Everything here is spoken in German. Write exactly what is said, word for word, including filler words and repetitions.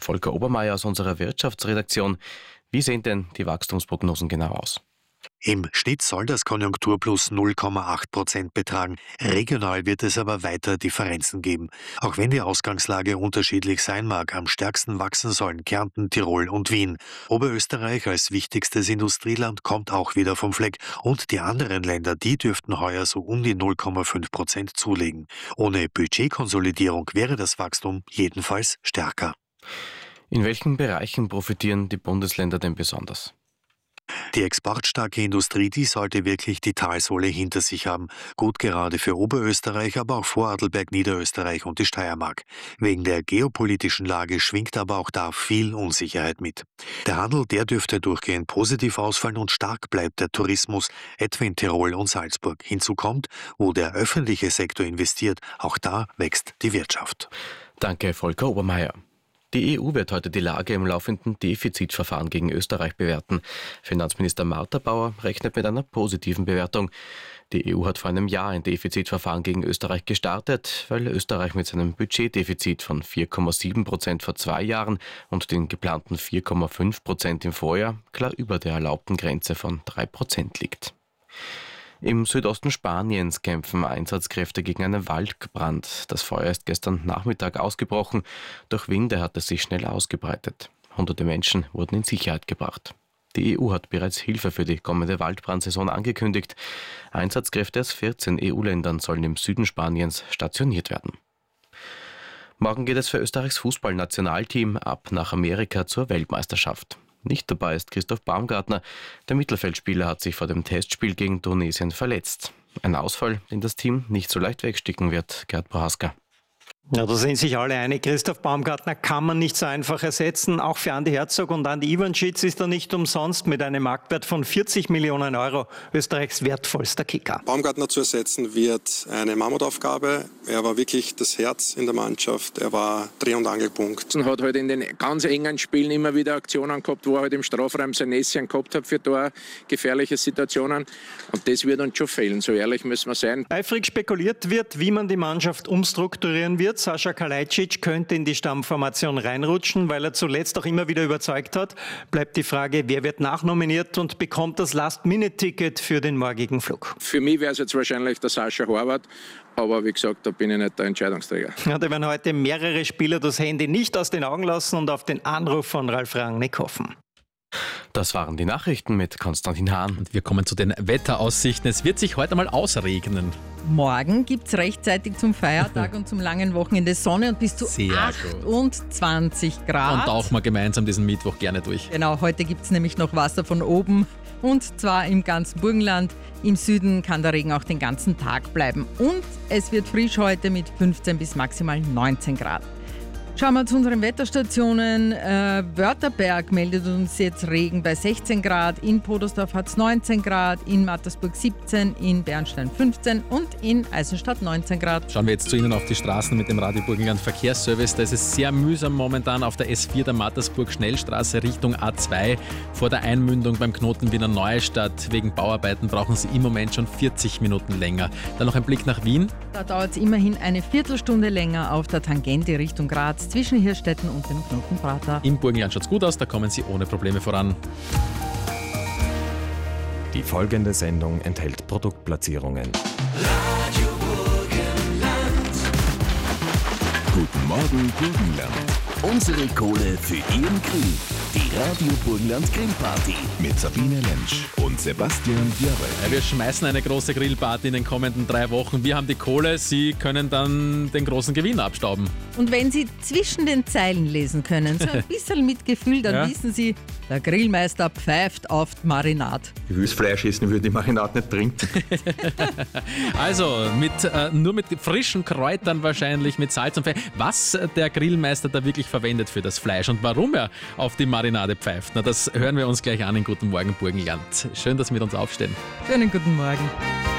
Volker Obermeier aus unserer Wirtschaftsredaktion. Wie sehen denn die Wachstumsprognosen genau aus? Im Schnitt soll das Konjunkturplus null Komma acht Prozent betragen. Regional wird es aber weiter Differenzen geben. Auch wenn die Ausgangslage unterschiedlich sein mag, am stärksten wachsen sollen Kärnten, Tirol und Wien. Oberösterreich als wichtigstes Industrieland kommt auch wieder vom Fleck. Und die anderen Länder, die dürften heuer so um die null Komma fünf Prozent zulegen. Ohne Budgetkonsolidierung wäre das Wachstum jedenfalls stärker. In welchen Bereichen profitieren die Bundesländer denn besonders? Die exportstarke Industrie, die sollte wirklich die Talsohle hinter sich haben. Gut gerade für Oberösterreich, aber auch Vorarlberg, Niederösterreich und die Steiermark. Wegen der geopolitischen Lage schwingt aber auch da viel Unsicherheit mit. Der Handel, der dürfte durchgehend positiv ausfallen und stark bleibt der Tourismus, etwa in Tirol und Salzburg. Hinzu kommt, wo der öffentliche Sektor investiert, auch da wächst die Wirtschaft. Danke, Volker Obermeier. Die E U wird heute die Lage im laufenden Defizitverfahren gegen Österreich bewerten. Finanzminister Martha Bauer rechnet mit einer positiven Bewertung. Die E U hat vor einem Jahr ein Defizitverfahren gegen Österreich gestartet, weil Österreich mit seinem Budgetdefizit von vier Komma sieben Prozent vor zwei Jahren und den geplanten vier Komma fünf Prozent im Vorjahr klar über der erlaubten Grenze von drei Prozent liegt. Im Südosten Spaniens kämpfen Einsatzkräfte gegen einen Waldbrand. Das Feuer ist gestern Nachmittag ausgebrochen. Durch Winde hat es sich schnell ausgebreitet. Hunderte Menschen wurden in Sicherheit gebracht. Die E U hat bereits Hilfe für die kommende Waldbrandsaison angekündigt. Einsatzkräfte aus vierzehn E U-Ländern sollen im Süden Spaniens stationiert werden. Morgen geht es für Österreichs Fußballnationalteam ab nach Amerika zur Weltmeisterschaft. Nicht dabei ist Christoph Baumgartner. Der Mittelfeldspieler hat sich vor dem Testspiel gegen Tunesien verletzt. Ein Ausfall, den das Team nicht so leicht wegstecken wird, Gerd Prohaska. Ja, da sind sich alle einig. Christoph Baumgartner kann man nicht so einfach ersetzen. Auch für Andi Herzog und Andi Ivanschitz ist er nicht umsonst mit einem Marktwert von vierzig Millionen Euro Österreichs wertvollster Kicker. Baumgartner zu ersetzen wird eine Mammutaufgabe. Er war wirklich das Herz in der Mannschaft. Er war Dreh- und Angelpunkt. Und hat halt in den ganz engen Spielen immer wieder Aktionen gehabt, wo er halt im Strafraum sein Näschen gehabt hat für Tor, gefährliche Situationen. Und das wird uns schon fehlen, so ehrlich müssen wir sein. Eifrig spekuliert wird, wie man die Mannschaft umstrukturieren wird. Sascha Kalajdzic könnte in die Stammformation reinrutschen, weil er zuletzt auch immer wieder überzeugt hat. Bleibt die Frage, wer wird nachnominiert und bekommt das Last-Minute-Ticket für den morgigen Flug? Für mich wäre es jetzt wahrscheinlich der Sascha Horvath, aber wie gesagt, da bin ich nicht der Entscheidungsträger. Ja, da werden heute mehrere Spieler das Handy nicht aus den Augen lassen und auf den Anruf von Ralf Rangnick hoffen. Das waren die Nachrichten mit Konstantin Hahn. Und wir kommen zu den Wetteraussichten. Es wird sich heute mal ausregnen. Morgen gibt es rechtzeitig zum Feiertag und zum langen Wochenende Sonne und bis zu Sehr achtundzwanzig gut. Grad. Und tauchen wir gemeinsam diesen Mittwoch gerne durch. Genau, heute gibt es nämlich noch Wasser von oben und zwar im ganzen Burgenland. Im Süden kann der Regen auch den ganzen Tag bleiben. Und es wird frisch heute mit fünfzehn bis maximal neunzehn Grad. Schauen wir zu unseren Wetterstationen. Äh, Wörtherberg meldet uns jetzt Regen bei sechzehn Grad, in Podersdorf hat es neunzehn Grad, in Mattersburg siebzehn, in Bernstein fünfzehn und in Eisenstadt neunzehn Grad. Schauen wir jetzt zu Ihnen auf die Straßen mit dem Radio Burgenland Verkehrsservice. Da ist es sehr mühsam momentan auf der S vier der Mattersburg Schnellstraße Richtung A zwei. Vor der Einmündung beim Knoten Wiener Neustadt. Wegen Bauarbeiten brauchen Sie im Moment schon vierzig Minuten länger. Dann noch ein Blick nach Wien. Da dauert es immerhin eine Viertelstunde länger auf der Tangente Richtung Graz zwischen Hirstetten und dem Knotenprater. Im Burgenland schaut es gut aus, da kommen Sie ohne Probleme voran. Die folgende Sendung enthält Produktplatzierungen. Radio Burgenland. Guten Morgen, Burgenland. Unsere Kohle für Ihren Grill. Die Radio Burgenland Grillparty mit Sabine Lentsch und Sebastian Bierwald. Ja, wir schmeißen eine große Grillparty in den kommenden drei Wochen. Wir haben die Kohle, Sie können dann den großen Gewinn abstauben. Und wenn Sie zwischen den Zeilen lesen können, so ein bisschen mit Gefühl, dann ja. wissen Sie, der Grillmeister pfeift auf Marinade. Ich will das Fleisch essen, ich würde die Marinade nicht trinken. Also mit, äh, nur mit frischen Kräutern wahrscheinlich, mit Salz und Pfeffer. Was der Grillmeister da wirklich verwendet für das Fleisch und warum er auf die Marinade pfeift, na, das hören wir uns gleich an in Guten Morgen Burgenland. Schön, dass Sie mit uns aufstehen. Schönen guten Morgen.